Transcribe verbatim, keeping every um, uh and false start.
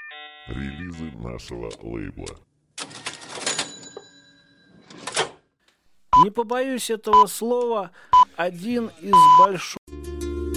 Релизы нашего лейбла. Не побоюсь этого слова, один из больших...